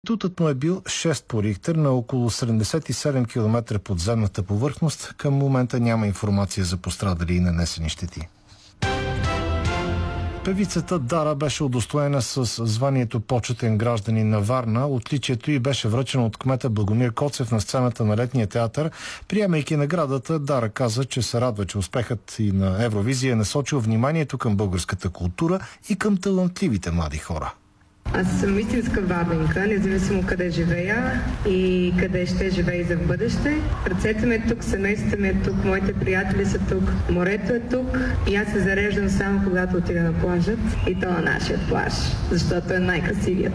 Тутът му е бил 6 по Рихтер на около 77 км подземната повърхност. Към момента няма информация за пострадали и нанесени щети. Певицата Дара беше удостоена с званието почетен гражданин на Варна. Отличието й беше връчено от кмета Благомир Коцев на сцената на Летния театър. Приемайки наградата, Дара каза, че се радва, че успехът и на Евровизия е насочил вниманието към българската култура и към талантливите млади хора. Аз съм истинска варненка, независимо къде живея и къде ще живея за в бъдеще. Ръцете ми е тук, семейството ми е тук, моите приятели са тук, морето е тук и аз се зареждам само когато отида на плажът и то на нашия плаж, защото е най-красивият.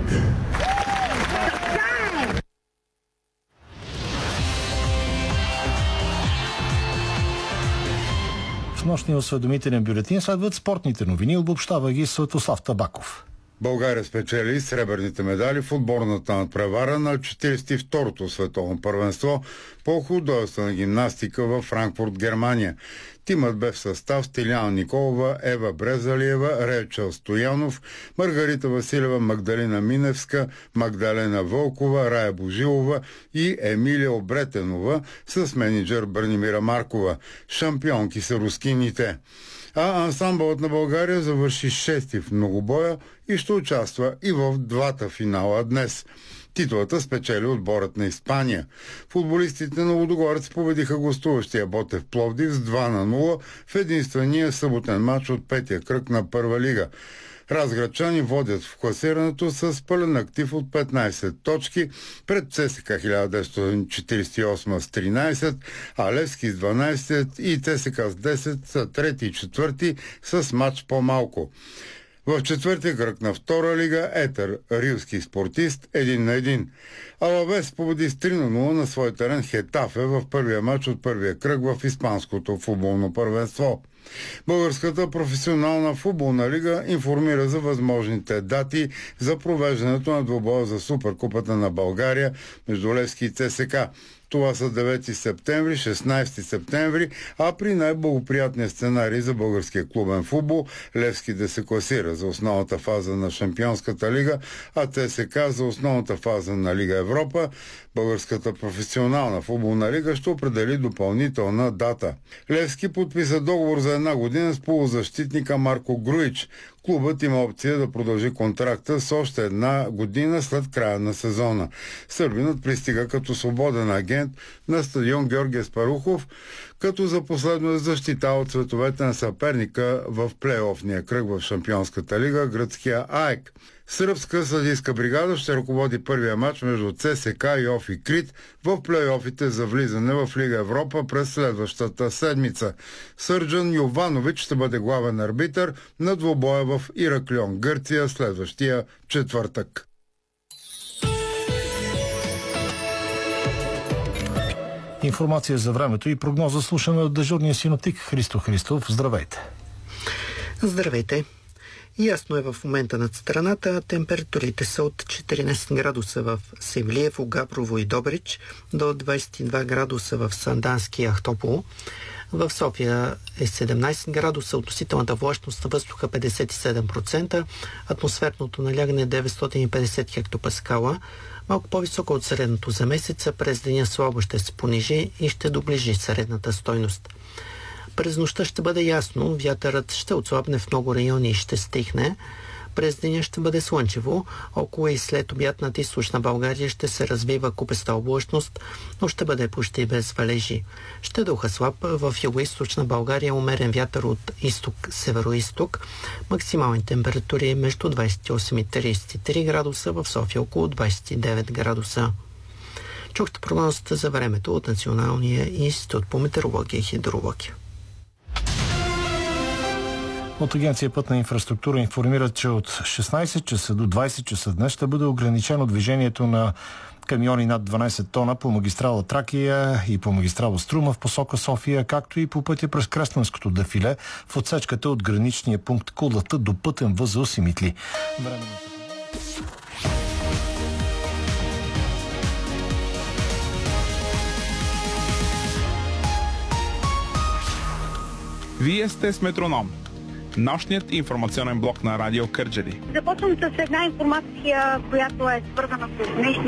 В нощния осведомителен бюлетин следват спортните новини, обобщава ги Светослав Табаков. България спечели сребърните медали в отборната надпревара на 42-то световно първенство по художествена гимнастика във Франкфурт, Германия. Тимът бе в състав Стиляна Николова, Ева Брезалиева, Речел Стоянов, Маргарита Василева, Магдалина Миневска, Магдалена Вълкова, Рая Божилова и Емилия Обретенова с менеджер Бранимира Маркова. Шампионки са рускините. А ансамбълът на България завърши 6-ти в многобоя и ще участва и в двата финала днес. Титулата спечели отборът на Испания. Футболистите на Лудогорец победиха гостуващия Ботев Пловдив с 2-0 в единствения съботен матч от петия кръг на Първа лига. Разградчани водят в класирането с пълен актив от 15 точки пред ЦСКА 1948 с 13, а Левски с 12 и ЦСКА с 10 са трети и четвърти с матч по-малко. В четвъртия кръг на втора лига Етър, рилски спортист, 1-1. Алавес победи с 3-0 на свой терен Хетафе в първия матч от първия кръг в испанското футболно първенство. Българската професионална футболна лига информира за възможните дати за провеждането на двубоя за Суперкупата на България между Левски и ЦСКА. Това са 9 септември, 16 септември, а при най-благоприятния сценарий за българския клубен футбол Левски да се класира за основната фаза на Шампионската лига, а ЦСКА за основната фаза на Лига Европа. Българската професионална футболна лига ще определи допълнителна дата. Левски подписа договор за една година с полузащитника Марко Груич. Клубът има опция да продължи контракта с още една година след края на сезона. Сърбинът пристига като свободен агент на стадион Георги Аспарухов, като за последно защитава от цветовете на съперника в плейофния кръг в Шампионската лига, гръцкия АЕК. Сръбска съдийска бригада ще ръководи първия матч между ЦСКА и ОФИ Крит в плейофите за влизане в Лига Европа през следващата седмица. Сърджан Йованович ще бъде главен арбитър на двубоя в Ираклион, Гърция, следващия четвъртък. Информация за времето и прогноза слушаме от дежурния синоптик Христо Христов. Здравейте! Здравейте! Ясно е в момента над страната. Температурите са от 14 градуса в Севлиево, Габрово и Добрич до 22 градуса в Сандански и Ахтопол. В София е 17 градуса, относителната влажност на въздуха 57%, атмосферното налягане 950 хектопаскала, малко по-високо от средното за месеца, през деня слабо ще се понижи и ще доближи средната стойност. През нощта ще бъде ясно, вятърът ще отслабне в много райони и ще стихне. През деня ще бъде слънчево, около и след обяд над източна България ще се развива купеста облачност, но ще бъде почти без валежи. Ще духа слаб, в югоизточна България умерен вятър от изток-североизток. Максимални температури между 28 и 33 градуса, в София около 29 градуса. Чухте прогнозата за времето от Националния институт по метеорология и хидрология. От Агенция Пътна инфраструктура информират, че от 16 часа до 20 часа днес ще бъде ограничено движението на камиони над 12 тона по магистрала Тракия и по магистрала Струма в посока София, както и по пътя през Кресненското дефиле в отсечката от граничния пункт Кудлата до пътен възел Симитли. Вие сте с Метроном. Нощният информационен блок на Радио Кърджали. Започвам с една информация, която е свързана с днешния